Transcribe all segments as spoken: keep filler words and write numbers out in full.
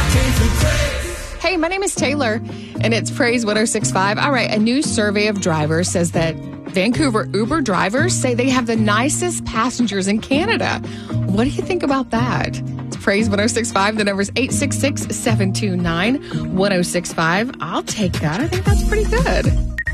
Hey, my name is Taylor, and it's Praise one oh six point five. All right, a new survey of drivers says that Vancouver Uber drivers say they have the nicest passengers in Canada. What do you think about that? It's Praise one oh six point five. The number's eight six six, seven two nine, one oh six five. I'll take that. I think that's pretty good.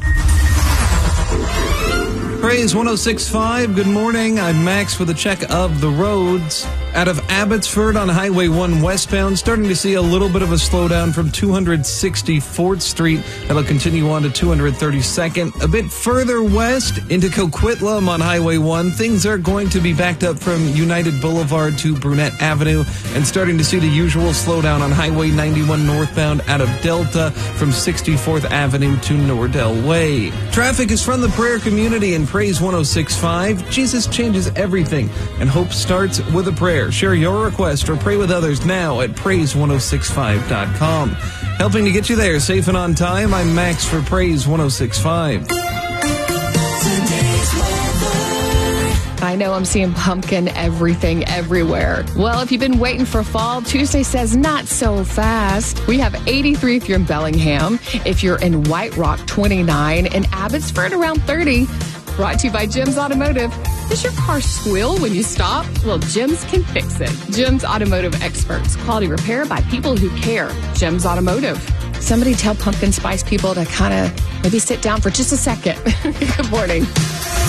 Praise one oh six point five. Good morning. I'm Max with a check of the roads. Out of Abbotsford on Highway one westbound, starting to see a little bit of a slowdown from two hundred sixty-fourth Street. That'll continue on to two hundred thirty-second. A bit further west into Coquitlam on Highway one, things are going to be backed up from United Boulevard to Brunette Avenue, and starting to see the usual slowdown on Highway ninety-one northbound out of Delta from sixty-fourth Avenue to Nordell Way. Traffic is from the prayer community in Praise one oh six point five. Jesus changes everything, and hope starts with a prayer. Share your request or pray with others now at praise one oh six five dot com. Helping to get you there safe and on time, I'm Max for Praise one oh six point five. I know I'm seeing pumpkin everything everywhere. Well, if you've been waiting for fall, Tuesday says not so fast. We have eighty-three if you're in Bellingham. If you're in White Rock, twenty-nine. In Abbotsford, around thirty. Brought to you by Jim's Automotive. Does your car squeal when you stop? Well, Jim's can fix it. Jim's Automotive experts. Quality repair by people who care. Jim's Automotive. Somebody tell pumpkin spice people to kind of maybe sit down for just a second. Good morning.